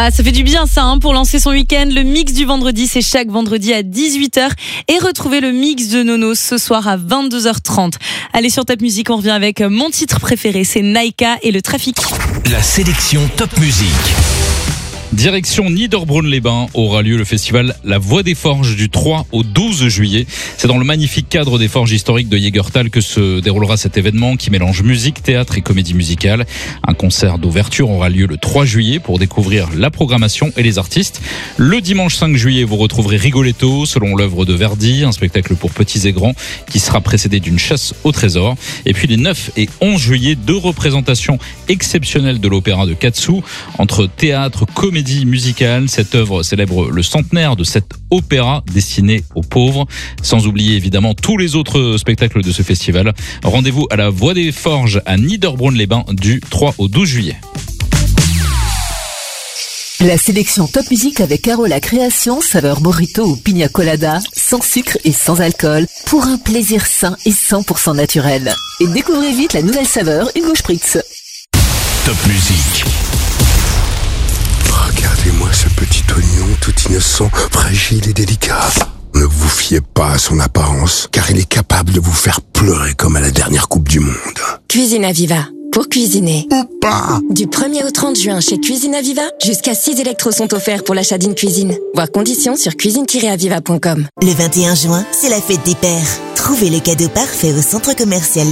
Ah, ça fait du bien ça, pour lancer son week-end. Le mix du vendredi, c'est chaque vendredi à 18h. Et retrouvez le mix de Nono ce soir à 22h30. Allez, sur Top Music, on revient avec mon titre préféré, c'est Naïka et le Trafic. La sélection Top Music. Direction Niederbronn-les-Bains aura lieu le festival La Voix des Forges du 3 au 12 juillet. C'est dans le magnifique cadre des forges historiques de Jägertal que se déroulera cet événement qui mélange musique, théâtre et comédie musicale. Un concert d'ouverture aura lieu le 3 juillet pour découvrir la programmation et les artistes. Le dimanche 5 juillet, vous retrouverez Rigoletto, selon l'œuvre de Verdi, un spectacle pour petits et grands qui sera précédé d'une chasse au trésor. Et puis les 9 et 11 juillet, 2 représentations exceptionnelles de l'opéra de Katsu entre théâtre, comédie musicale. Cette œuvre célèbre le centenaire de cet opéra destiné aux pauvres, sans oublier évidemment tous les autres spectacles de ce festival. Rendez-vous à la Voix des Forges à Niederbronn-les-Bains du 3 au 12 juillet. La sélection Top Music avec Carola Création, saveur Mojito ou Pina Colada, sans sucre et sans alcool, pour un plaisir sain et 100% naturel. Et découvrez vite la nouvelle saveur Hugo Spritz. Top Music. Regardez-moi ce petit oignon tout innocent, fragile et délicat. Ne vous fiez pas à son apparence, car il est capable de vous faire pleurer comme à la dernière Coupe du Monde. Cuisine Aviva. Pour cuisiner. Ou pas. Du 1er au 30 juin chez Cuisine Aviva, jusqu'à 6 électros sont offerts pour l'achat d'une cuisine. Voir conditions sur cuisine-aviva.com. Le 21 juin, c'est la fête des pères. Trouvez le cadeau parfait au centre commercial